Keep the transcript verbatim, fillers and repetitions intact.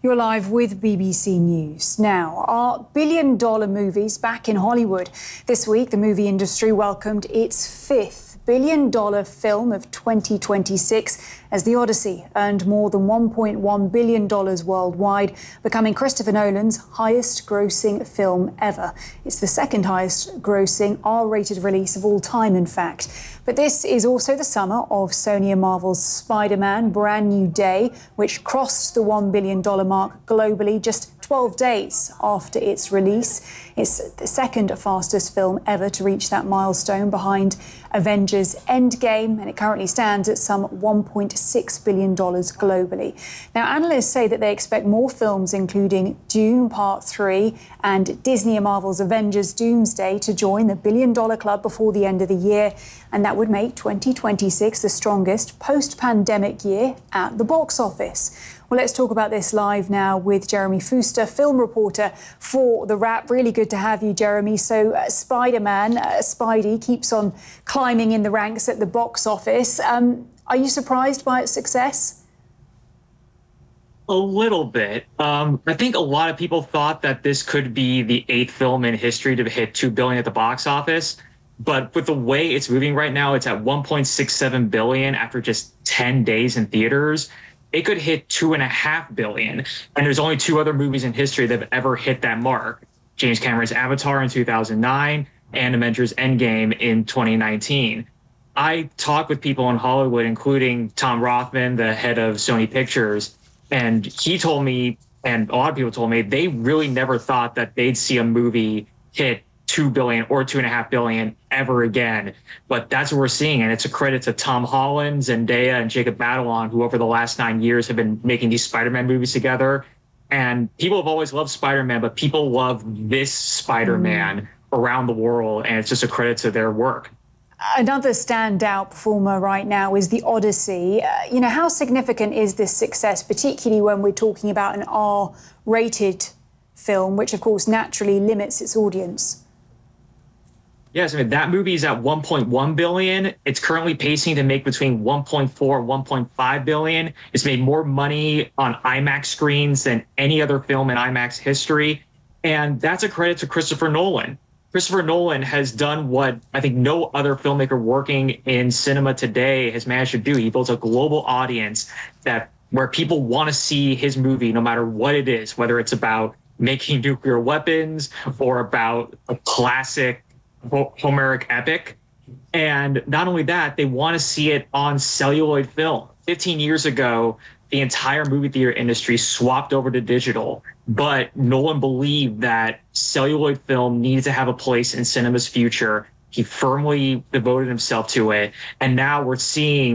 You're live with B B C News. Now, are billion-dollar movies back in Hollywood? This week, the movie industry welcomed its fifth billion-dollar film of twenty twenty-six as The Odyssey earned more than one point one billion dollars worldwide, becoming Christopher Nolan's highest-grossing film ever. It's the second highest-grossing R-rated release of all time, in fact. But this is also the summer of Sony and Marvel's Spider-Man: Brand New Day, which crossed the one billion dollars mark globally just twelve days after its release. It's the second fastest film ever to reach that milestone, behind Avengers Endgame, and it currently stands at some one point six billion dollars globally. Now, analysts say that they expect more films, including Dune Part three and Disney and Marvel's Avengers Doomsday, to join the billion-dollar club before the end of the year, and that would make twenty twenty-six the strongest post-pandemic year at the box office. Well, let's talk about this live now with Jeremy Fuster, film reporter for The Wrap. Really good to have you, Jeremy. So uh, Spider-Man, uh, Spidey, keeps on climbing in the ranks at the box office. Um, are you surprised by its success? A little bit. Um, I think a lot of people thought that this could be the eighth film in history to hit two billion dollars at the box office. But with the way it's moving right now, it's at one point six seven billion dollars after just ten days in theaters. It could hit two and a half billion. And there's only two other movies in history that have ever hit that mark: James Cameron's Avatar in two thousand nine and Avengers Endgame in twenty nineteen. I talked with people in Hollywood, including Tom Rothman, the head of Sony Pictures, and he told me, and a lot of people told me, they really never thought that they'd see a movie hit two billion or two and a half billion ever again. But that's what we're seeing. And it's a credit to Tom Holland, Zendaya, and Jacob Batalon, who over the last nine years have been making these Spider-Man movies together. And people have always loved Spider-Man, but people love this Spider-Man mm. around the world. And it's just a credit to their work. Another standout performer right now is The Odyssey. Uh, you know, how significant is this success, particularly when we're talking about an R-rated film, which of course naturally limits its audience? Yes, I mean, that movie is at one point one billion dollars. It's currently pacing to make between one point four and one point five billion dollars. It's made more money on IMAX screens than any other film in IMAX history. And that's a credit to Christopher Nolan. Christopher Nolan has done what I think no other filmmaker working in cinema today has managed to do. He builds a global audience that where people want to see his movie, no matter what it is, whether it's about making nuclear weapons or about a classic Homeric epic. And not only that, they want to see it on celluloid film. fifteen years ago, the entire movie theater industry swapped over to digital, but Nolan believed that celluloid film needed to have a place in cinema's future. He firmly devoted himself to it. And now we're seeing